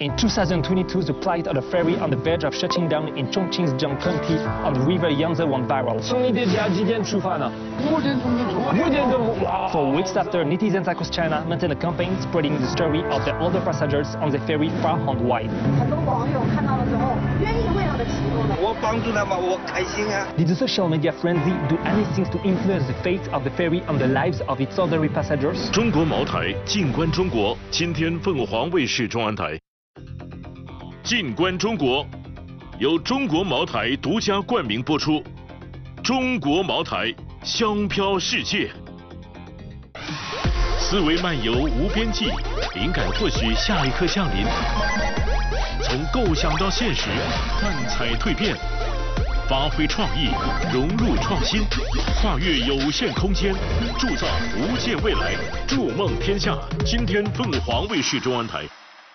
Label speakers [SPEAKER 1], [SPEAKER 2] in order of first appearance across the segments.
[SPEAKER 1] In 2022, the plight of the ferry on the verge of shutting down in Chongqing's Jiang County on the river Yangtze went viral.
[SPEAKER 2] 兄弟几点出发呢？5点钟就出发。5点钟，哇
[SPEAKER 1] For weeks after, netizens across China maintained a campaign spreading the story of the older passengers on the ferry far and wide.
[SPEAKER 3] 很多网友看到了之后，愿意为他的启动的。
[SPEAKER 4] 我帮助他嘛，我开心啊。
[SPEAKER 1] Did the social media frenzy do anything to influence the fate of the ferry and the lives of its ordinary passengers?
[SPEAKER 5] 中国茅台，静观中国，今天凤凰卫视中文台。静观中国，由中国茅台独家冠名播出。中国茅台，香飘世界。思维漫游无边际，灵感或许下一刻降临。从构想到现实，幻彩蜕变，发挥创意，融入创新，跨越有限空间，铸造无限未来，筑梦天下。今天凤凰卫视中文台。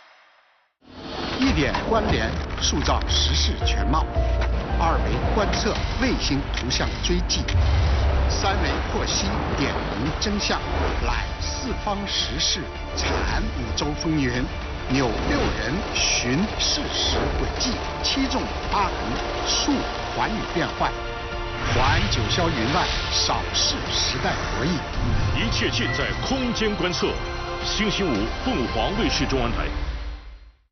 [SPEAKER 6] 1点关联，塑造时事全貌；2维观测，卫星图像追迹；3维获悉，点明真相，揽四方时事，产5洲风云，扭6人，寻事实轨迹，7纵8横，述寰宇变幻，还九霄云外，扫视时代博弈。
[SPEAKER 5] 一切尽在空间观测。星期五，凤凰卫视中文台。